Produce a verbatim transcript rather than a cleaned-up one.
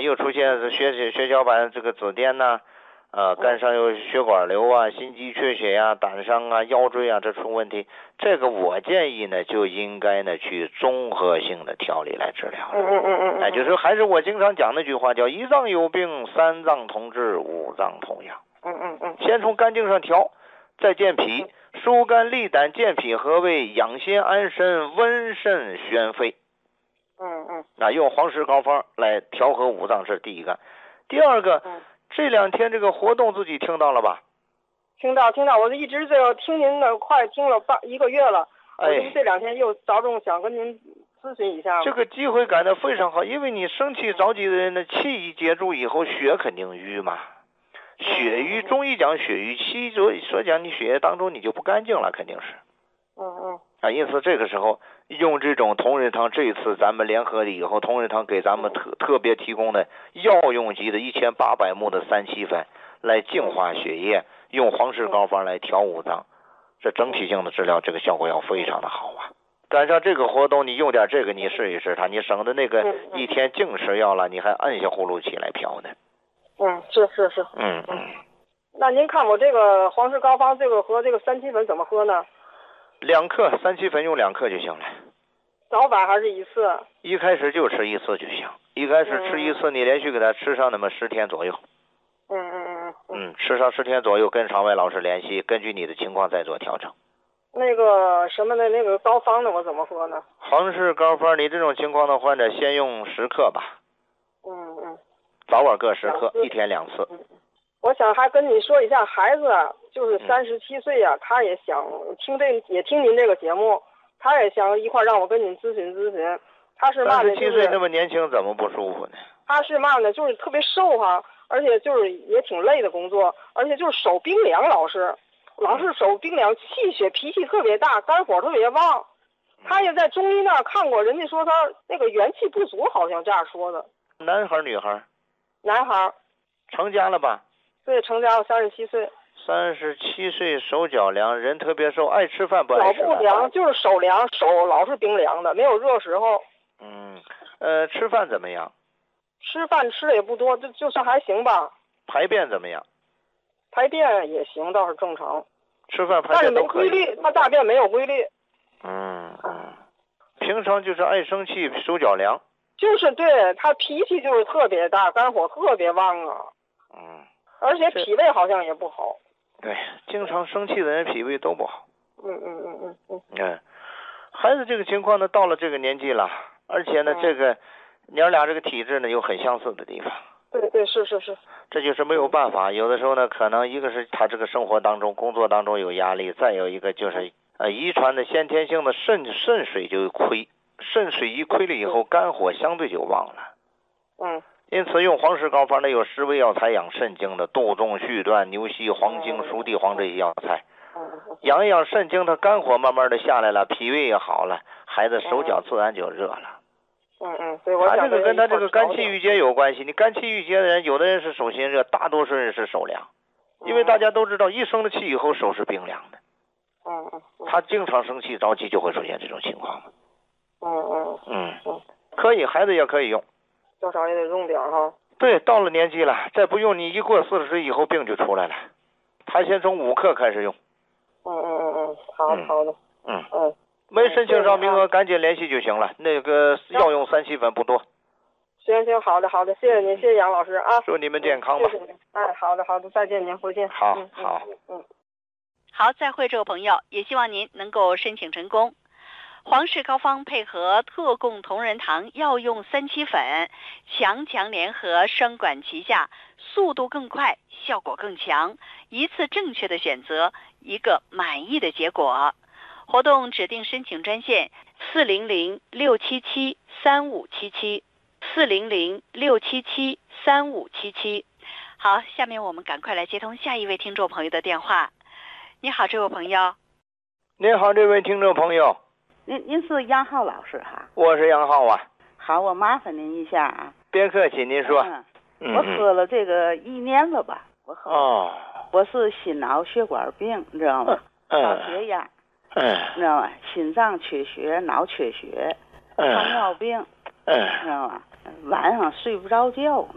又出现血血小板这个紫癜呐，呃，肝上有血管瘤啊，心肌缺血呀、啊，胆伤啊，腰椎啊，这出问题，这个我建议呢，就应该呢去综合性的调理来治疗了。 嗯嗯嗯嗯， 哎，就是还是我经常讲那句话，叫一脏有病，三脏同治，五脏同养。 嗯嗯嗯， 先从肝经上调，再健脾，疏肝利胆，健脾和胃，养心安神，温肾宣肺。 嗯嗯， 那用黄石膏方来调和五脏，这是第一个。第二个， 嗯、 这两天这个活动自己听到了吧？ 听到听到，我就一直这个听您的，快听了半一个月了。 哎， 我这两天又着重想跟您咨询一下。 这个机会感到非常好，因为你生气着急的人呢，气一接住以后，血肯定瘀嘛。血瘀，中医讲血瘀，西医所讲你血液当中你就不干净了，肯定是。 嗯嗯。 啊，因此这个时候用这种同仁堂，这一次咱们联合了以后，同仁堂给咱们特特别提供的药用级的一千八百目的三七粉来净化血液，用黄石膏方来调五脏，这整体性的治疗，这个效果要非常的好啊。赶上这个活动，你用点这个，你试一试它，你省得那个一天净吃药了，你还按下呼噜起来飘呢。 嗯，是是是。 嗯嗯。 那您看我这个黄石膏方这个和这个三七粉怎么喝呢？ 两克，三七粉用两克就行了。 早晚还是一次？ 一开始就吃一次就行，一开始吃一次，你连续给他吃上那么十天左右。 嗯嗯嗯嗯，吃上十天左右，跟肠胃老师联系，根据你的情况再做调整。 那个什么的，那个膏方呢，我怎么喝呢？ 黄石膏方，你这种情况的患者先用十克吧。 嗯嗯。 早晚各十克，一天两次。 嗯，我想还跟你说一下，孩子就是三十七岁呀、啊嗯，他也想听这也听您这个节目，他也想一块让我跟您咨询咨询。他是嘛呢？ 三十七岁那么年轻，怎么不舒服呢？ 他是嘛呢？就是特别瘦哈，而且就是也挺累的工作，而且就是手冰凉，老是老是手冰凉，气血脾气特别大，肝火特别旺。他也在中医那儿看过，人家说他那个元气不足，好像这样说的。 男孩女孩？ 男孩。 成家了吧？ 对，成家了，三十七岁。 三十七岁，手脚凉，人特别瘦，爱吃饭不爱吃饭？ 脚不凉，就是手凉，手老是冰凉的，没有热时候。 嗯，呃，吃饭怎么样？ 吃饭吃的也不多，就就算还行吧。 排便怎么样？ 排便也行，倒是正常。 吃饭排便都可以。 但是没规律，他大便没有规律。 嗯嗯。平常就是爱生气，手脚凉。 就是对他脾气就是特别大，肝火特别旺啊。 嗯。 而且脾胃好像也不好。 对，经常生气的人脾胃都不好。 嗯嗯嗯嗯嗯。 嗯，孩子这个情况呢，到了这个年纪了，而且呢， 嗯、 这个娘俩这个体质呢有很相似的地方。 对对，是是是。 这就是没有办法，有的时候呢，可能一个是他这个生活当中、工作当中有压力，再有一个就是呃遗传的先天性的肾肾水就亏，肾水一亏了以后，肝火相对就旺了。 嗯。 因此用黄石膏方呢，有十味药材养肾经的杜仲、续断、牛膝、黄精、熟地黄这些药材，养一养肾经，它肝火慢慢的下来了，脾胃也好了，孩子手脚自然就热了。 嗯嗯，对，我他这个跟他这个肝气郁结有关系。你肝气郁结的人，有的人是手心热，大多数人是手凉，因为大家都知道，一生了气以后手是冰凉的。 嗯嗯。 他经常生气着急，就会出现这种情况。 嗯嗯嗯嗯，可以，孩子也可以用。 多少也得用点哈。 对，到了年纪了，再不用你一过四十岁以后病就出来了。他先从五克开始用。 嗯嗯嗯嗯，好的好的。 嗯嗯。 没申请上名额，赶紧联系就行了。那个药用三七粉不多。 行行，好的好的，谢谢您，谢谢杨老师啊。 祝你们健康吧。 谢谢您。哎，好的好的，再见您，回见。 好嗯、 好嗯。 好，再会这位朋友，也希望您能够申请成功。黄氏膏方配合特供同仁堂药用三七粉，强强联合，双管齐下，速度更快，效果更强。一次正确的选择，一个满意的结果。活动指定申请专线四零零六七七三五七七四零零六七七三五七七。好，下面我们赶快来接通下一位听众朋友的电话。你好，这位朋友。 你好，这位听众朋友。 您您是杨浩老师哈？ 我是杨浩啊。 好，我麻烦您一下啊。 别客气，您说。 嗯，我喝了这个一年了吧？我喝。哦。我是心脑血管病，你知道吗？ 嗯。 高血压。 嗯。 你知道吗？心脏缺血，脑缺血， 嗯。 糖尿病。 嗯。 知道吗？晚上睡不着觉。